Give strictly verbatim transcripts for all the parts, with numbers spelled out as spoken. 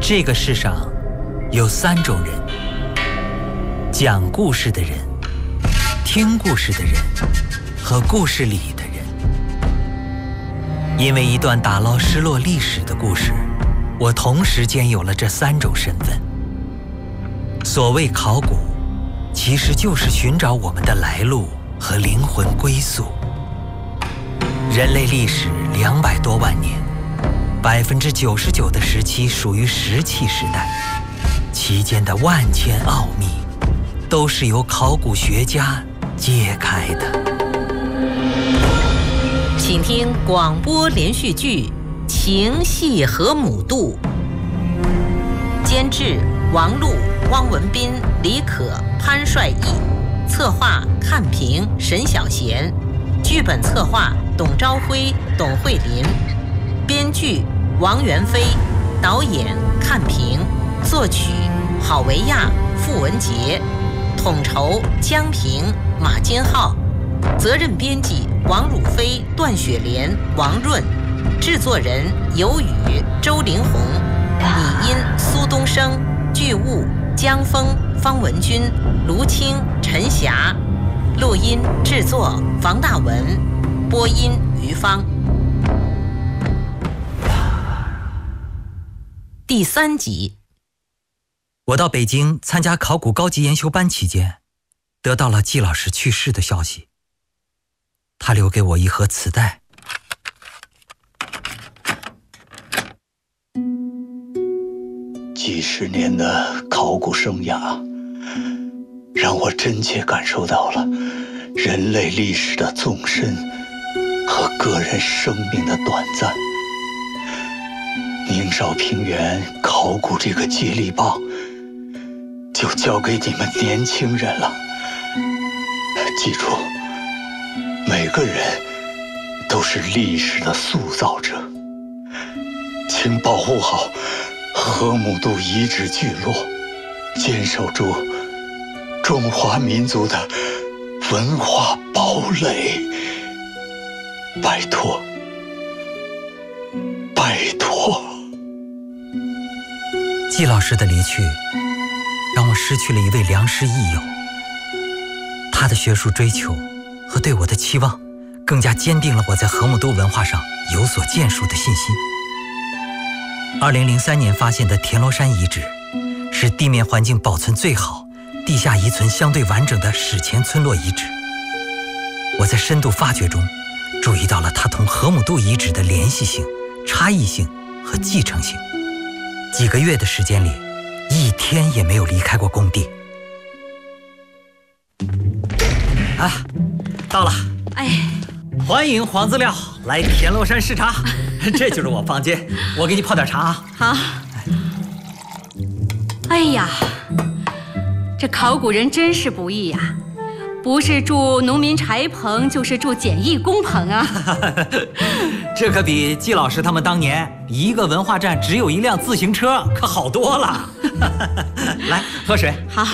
这个世上有三种人：讲故事的人、听故事的人和故事里的人。因为一段打捞失落历史的故事，我同时兼有了这三种身份。所谓考古，其实就是寻找我们的来路和灵魂归宿。人类历史两百多万年，百分之九十九的时期属于石器时代，其间的万千奥秘，都是由考古学家揭开的。 请听广播连续剧《情系河姆渡》，监制王璐、汪文斌、李可、潘帅义，策划看平、沈小贤，剧本策划董朝辉、董慧琳，编剧王元飞，导演看平，作曲郝维亚、傅文杰，统筹江平、马金浩，责任编辑王汝飞、段雪莲、王润，制作人尤宇、周凌红，拟音苏东升，剧务江峰、方文军、卢青、陈霞，录音制作房大文，播音于芳。第三集。 我到北京参加考古高级研修班期间，得到了季老师去世的消息。他留给我一盒磁带。 几十年的考古生涯，让我真切感受到了人类历史的纵深和个人生命的短暂。宁绍平原考古这个接力棒，就交给你们年轻人了。记住，每个人都是历史的塑造者，请保护好河姆渡遗址聚落，坚守住中华民族的文化堡垒。拜托，拜托。 季老师的离去，让我失去了一位良师益友。他的学术追求和对我的期望，更加坚定了我在河姆渡文化上有所建树的信心。二零零三年发现的田螺山遗址，是地面环境保存最好、地下遗存相对完整的史前村落遗址。我在深度发掘中，注意到了它同河姆渡遗址的联系性、差异性和继承性。几个月的时间里，一天也没有离开过工地。啊，到了！ 哎， 欢迎黄资料来田螺山视察，这就是我房间，我给你泡点茶啊。 好。哎呀，这考古人真是不易呀、啊，不是住农民柴棚，就是住简易工棚啊。 这可比季老师他们当年一个文化站只有一辆自行车可好多了。来，喝水。 好。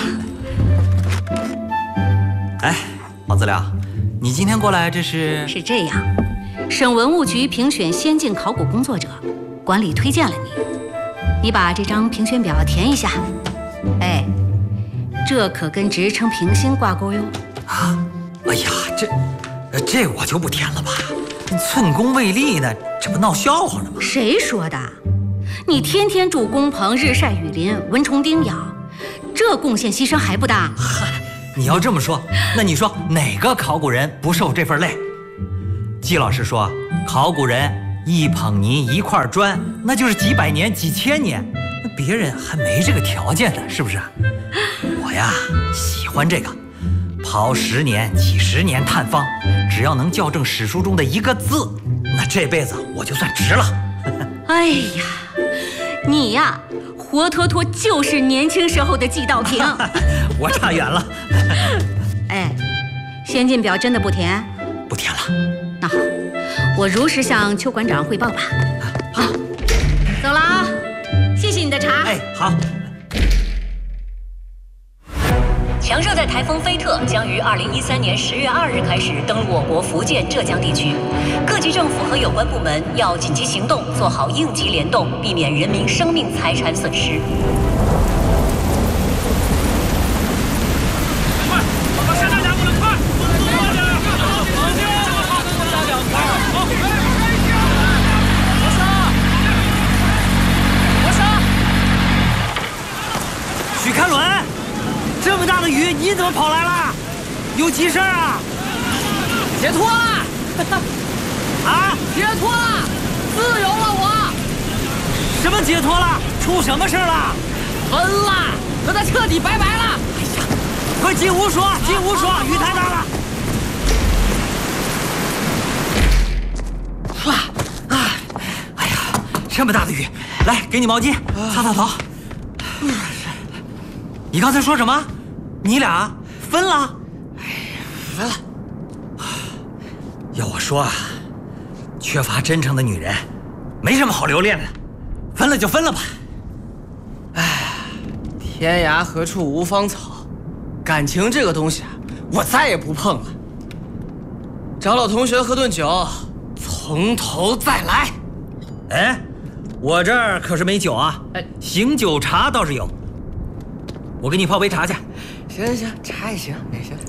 哎，黄资料，你今天过来这是？ 是这样，省文物局评选先进考古工作者，管理推荐了你，你把这张评选表填一下。哎，这可跟职称评星挂钩哟。 啊，哎呀，这这我就不填了吧，寸功未立呢，这不闹笑话呢吗？ 谁说的？你天天住工棚，日晒雨淋，蚊虫叮咬，这贡献牺牲还不大？ 嗨，你要这么说，那你说哪个考古人不受这份累？季老师说，考古人一捧泥一块砖，那就是几百年几千年，那别人还没这个条件呢，是不是？我呀喜欢这个，刨十年几十年探方，只要能校正史书中的一个字，那这辈子我就算值了。 哎呀，你呀活脱脱就是年轻时候的季道平。 我差远了。 哎，先进表真的不填？ 不填了。 那好，我如实向邱馆长汇报吧。好，走了啊，谢谢你的茶。 哎，好。 强盛在台台风菲特将于二零一三年十月二日开始登陆我国福建、浙江地区，各级政府和有关部门要紧急行动，做好应急联动，避免人民生命财产损失。 快，往下加点，快！快点！加点，快！好。活杀！活杀！ 许开伦，这么大的雨，你怎么跑来了？有急事啊？ 解脱了！ 啊！ 解脱了！自由了我！ 什么解脱了？出什么事了？ 分了，和他彻底拜拜了！ 哎呀，快进屋说，进屋说，雨太大了。哇啊！哎呀，这么大的雨，来，给你毛巾，擦擦头。你刚才说什么？你俩分了？ 哎分了。 要我说啊，缺乏真诚的女人，没什么好留恋的，分了就分了吧。 哎，天涯何处无芳草，感情这个东西啊，我再也不碰了。找老同学喝顿酒，从头再来。 哎，我这儿可是没酒啊， 哎， 醒酒茶倒是有，我给你泡杯茶去。 行行行，茶也行，也行。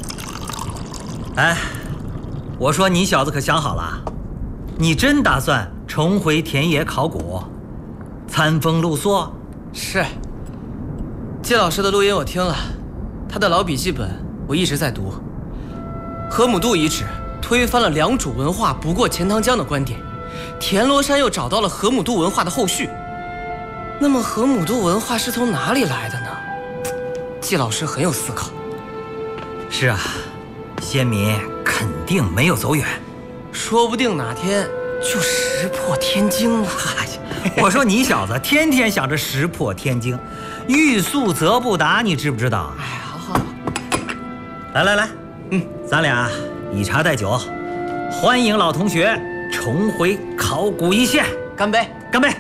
哎，我说你小子可想好了，你真打算重回田野考古，餐风露宿？ 是。季老师的录音我听了，他的老笔记本我一直在读。河姆渡遗址推翻了良渚文化不过钱塘江的观点，田螺山又找到了河姆渡文化的后续。那么河姆渡文化是从哪里来的呢？季老师很有思考。 是啊，先民肯定没有走远， 说不定哪天就石破天惊了。 我说你小子天天想着石破天惊，欲速则不达，你知不知道？ 哎，好好好， 来来来，嗯，咱俩以茶代酒，欢迎老同学重回考古一线， 干杯！ 干杯！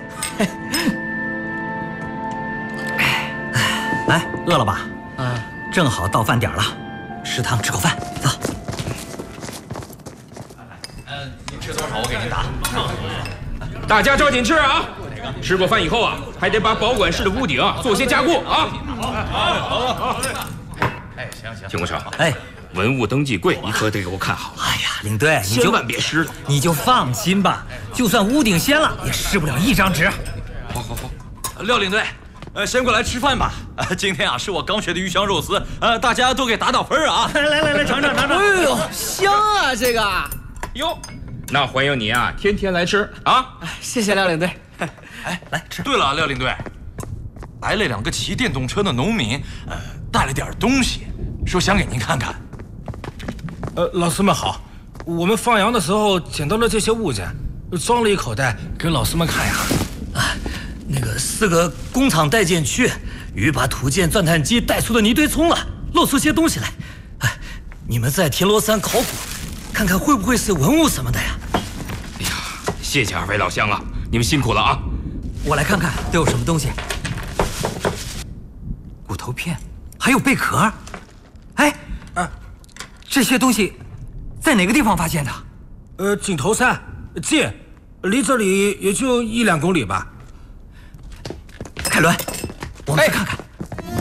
来，饿了吧？ 啊， 正好到饭点了，食堂吃口饭，走。 你吃多少？我给您打。 大家抓紧吃啊！吃过饭以后啊，还得把保管室的屋顶啊做些加固啊。 哎，行行， 秦国成， 哎， 文物登记柜你可得给我看好。 哎呀，领队，你就千万别湿了。 你就放心吧，就算屋顶掀了，也湿不了一张纸。 好好好， 廖领队，呃，先过来吃饭吧。呃，今天啊是我刚学的鱼香肉丝，呃，大家都给打打分啊。 来来来来，尝尝尝尝。 哎呦，香啊这个！ 哟，那欢迎你啊，天天来吃啊！ 谢谢廖领队。 哎，来吃。对了，廖领队，来了两个骑电动车的农民，呃，带了点东西，说想给您看看。 呃，老师们好，我们放羊的时候捡到了这些物件，装了一口袋给老师们看呀。 啊，那个四个工厂待建区，鱼把土建钻探机带出的泥堆葱了，露出些东西来。哎，你们在田螺山考古，看看会不会是文物什么的呀？ 哎呀，谢谢二位老乡啊，你们辛苦了啊！ 我来看看都有什么东西。骨头片，还有贝壳。哎，啊，这些东西在哪个地方发现的？ 呃，井头山近，离这里也就一两公里吧。 凯伦，我们去看看。